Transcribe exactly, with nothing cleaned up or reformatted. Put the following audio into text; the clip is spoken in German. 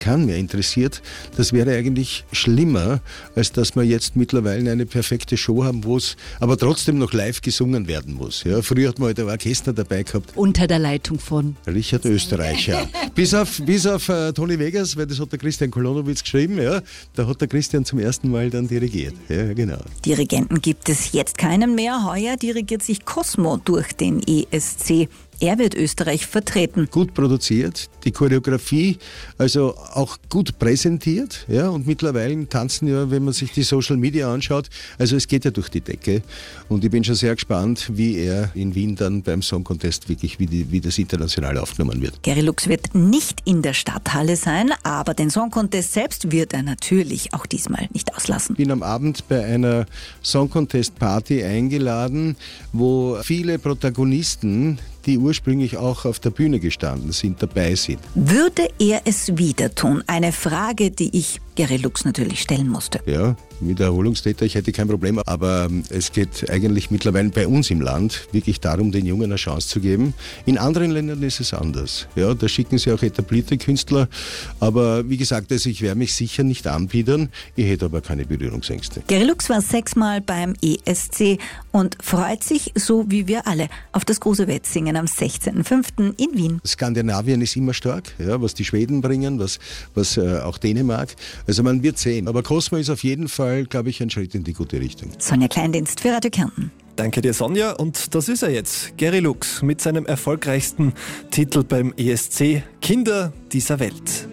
keinen mehr interessiert, das wäre eigentlich schlimmer, als dass wir jetzt mittlerweile eine perfekte Show haben, wo es aber trotzdem noch live gesungen werden muss. Ja, früher hat man halt ein Orchester dabei gehabt. Unter der Leitung von Richard Österreicher. bis auf, bis auf uh, Toni Vegas, weil das hat der Christian Kolonowitz geschrieben, ja, da hat der Christian zum ersten Mal dann dirigiert. Ja, genau. Dirigenten gibt es jetzt keinen mehr. Heuer dirigiert sich Cosmo durch den E S C. Er wird Österreich vertreten. Gut produziert, die Choreografie also auch gut präsentiert. Ja, und mittlerweile tanzen ja, wenn man sich die Social Media anschaut, also es geht ja durch die Decke. Und ich bin schon sehr gespannt, wie er in Wien dann beim Song Contest wirklich, wie, die, wie das international aufgenommen wird. Gary Lux wird nicht in der Stadthalle sein, aber den Song Contest selbst wird er natürlich auch diesmal nicht auslassen. Ich bin am Abend bei einer Song Contest Party eingeladen, wo viele Protagonisten, die ursprünglich auch auf der Bühne gestanden sind, dabei sind. Würde er es wieder tun? Eine Frage, die ich Gary Lux natürlich stellen musste. Ja, Wiederholungstäter, ich hätte kein Problem, aber es geht eigentlich mittlerweile bei uns im Land wirklich darum, den Jungen eine Chance zu geben. In anderen Ländern ist es anders. Ja, da schicken sie auch etablierte Künstler, aber wie gesagt, also ich werde mich sicher nicht anbiedern, ich hätte aber keine Berührungsängste. Gary Lux war sechsmal beim E S C und freut sich, so wie wir alle, auf das große Wettsingen am sechzehnten fünften in Wien. Skandinavien ist immer stark, ja, was die Schweden bringen, was, was äh, auch Dänemark. Also man wird sehen. Aber Cosmo ist auf jeden Fall, glaube ich, ein Schritt in die gute Richtung. Sonja Kleindienst für Radio Kärnten. Danke dir, Sonja. Und das ist er jetzt. Gary Lux mit seinem erfolgreichsten Titel beim E S C, Kinder dieser Welt.